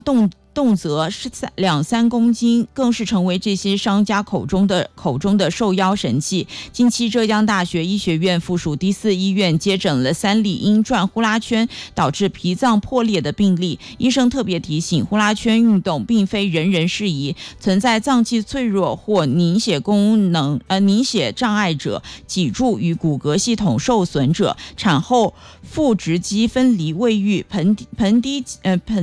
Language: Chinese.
动辄是2-3公斤，更是成为这些商家口中的受邀神器。近期浙江大学医学院附属第4医院接诊了3例因转呼啦圈导致脾脏破裂的病例。医生特别提醒，呼啦圈运动并非人人适宜，存在脏器脆弱或凝血障碍者、脊柱与骨骼系统受损者、产后腹直肌分离未愈、盆